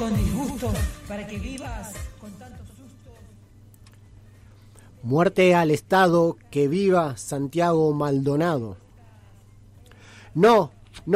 con disgusto, para que vivas con tantos sustos. Muerte al Estado, que viva Santiago Maldonado. No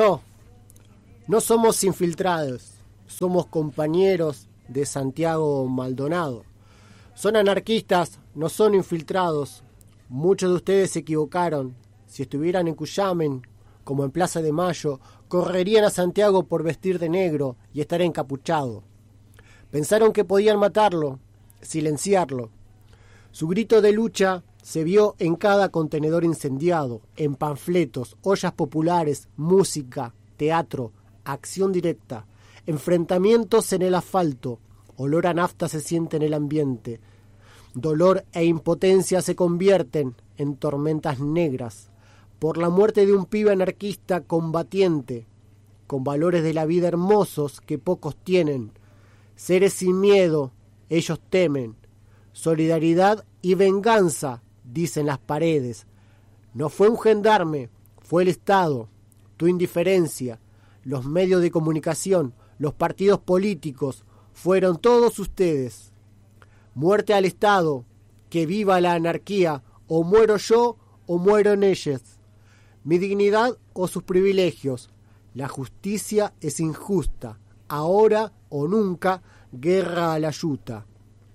somos infiltrados, somos compañeros de Santiago Maldonado. Son anarquistas, no son infiltrados. Muchos de ustedes se equivocaron. Si estuvieran en Cuyamen, como en Plaza de Mayo, correrían a Santiago por vestir de negro y estar encapuchado. Pensaron que podían matarlo, silenciarlo. Su grito de lucha se vio en cada contenedor incendiado, en panfletos, ollas populares, música, teatro, acción directa, enfrentamientos en el asfalto, olor a nafta se siente en el ambiente, dolor e impotencia se convierten en tormentas negras, por la muerte de un pibe anarquista combatiente, con valores de la vida hermosos que pocos tienen, seres sin miedo, ellos temen, solidaridad y venganza, dicen las paredes. No fue un gendarme, fue el Estado, tu indiferencia, los medios de comunicación, los partidos políticos, fueron todos ustedes. Muerte al Estado, que viva la anarquía, o muero yo o muero en ellas. Mi dignidad o sus privilegios. La justicia es injusta, ahora o nunca, guerra a la yuta.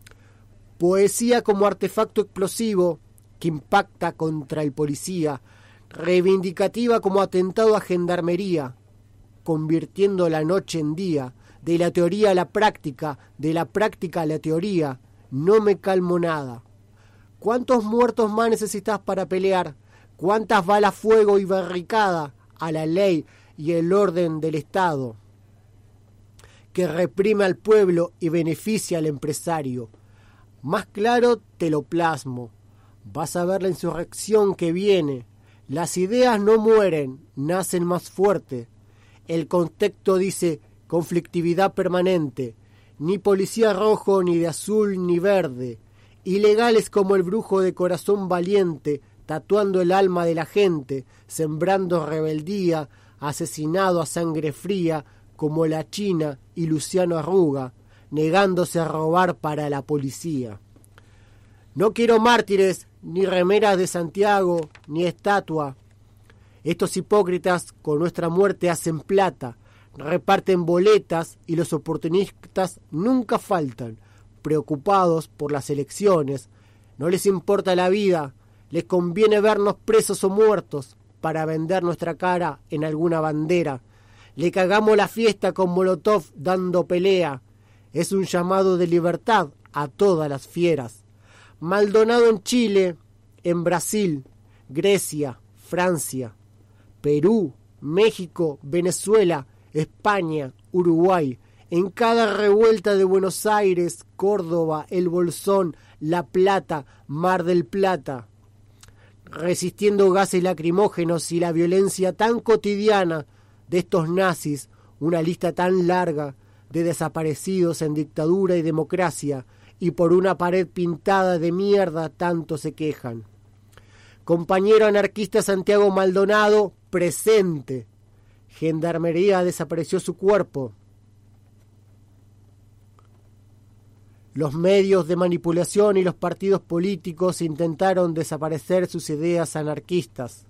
Poesía como artefacto explosivo que impacta contra el policía, reivindicativa como atentado a gendarmería, convirtiendo la noche en día, de la teoría a la práctica, de la práctica a la teoría, no me calmo nada. ¿Cuántos muertos más necesitas para pelear? ¿Cuántas balas fuego y barricada a la ley y el orden del Estado que reprime al pueblo y beneficia al empresario? Más claro te lo plasmo. Vas a ver la insurrección que viene. Las ideas no mueren, nacen más fuerte. El contexto dice conflictividad permanente. Ni policía rojo, ni de azul, ni verde. Ilegales como el brujo de corazón valiente, tatuando el alma de la gente, sembrando rebeldía, asesinado a sangre fría, como la China y Luciano Arruga, negándose a robar para la policía. No quiero mártires, ni remeras de Santiago, ni estatua. Estos hipócritas con nuestra muerte hacen plata, reparten boletas y los oportunistas nunca faltan, preocupados por las elecciones. No les importa la vida, les conviene vernos presos o muertos para vender nuestra cara en alguna bandera. Le cagamos la fiesta con Molotov dando pelea. Es un llamado de libertad a todas las fieras. Maldonado en Chile, en Brasil, Grecia, Francia, Perú, México, Venezuela, España, Uruguay, en cada revuelta de Buenos Aires, Córdoba, El Bolsón, La Plata, Mar del Plata, resistiendo gases lacrimógenos y la violencia tan cotidiana de estos nazis, una lista tan larga de desaparecidos en dictadura y democracia, y por una pared pintada de mierda tanto se quejan. Compañero anarquista Santiago Maldonado, presente. Gendarmería desapareció su cuerpo. Los medios de manipulación y los partidos políticos intentaron desaparecer sus ideas anarquistas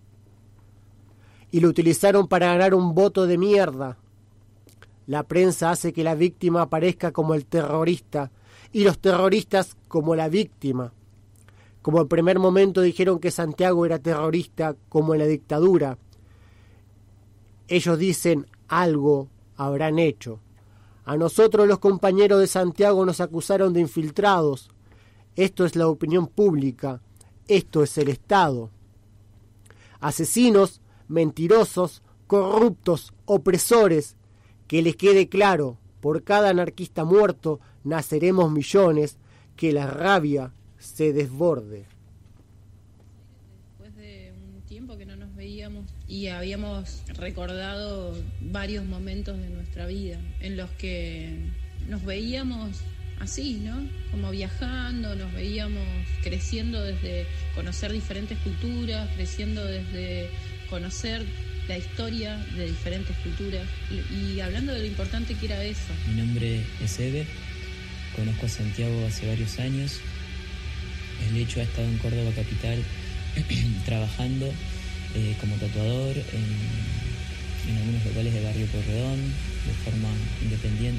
y lo utilizaron para ganar un voto de mierda. La prensa hace que la víctima aparezca como el terrorista y los terroristas como la víctima. Como en primer momento dijeron que Santiago era terrorista como en la dictadura, ellos dicen algo habrán hecho. A nosotros los compañeros de Santiago nos acusaron de infiltrados. Esto es la opinión pública. Esto es el Estado. Asesinos, mentirosos, corruptos, opresores. Que les quede claro, por cada anarquista muerto naceremos millones, que la rabia se desborde. Después de un tiempo que no nos veíamos y habíamos recordado varios momentos de nuestra vida en los que nos veíamos así, ¿no? Como viajando, nos veíamos creciendo desde conocer diferentes culturas, creciendo desde conocer la historia de diferentes culturas y hablando de lo importante que era eso. Mi nombre es Eve, conozco a Santiago hace varios años. El hecho ha estado en Córdoba capital trabajando como tatuador en algunos locales de Barrio Porredón de forma independiente.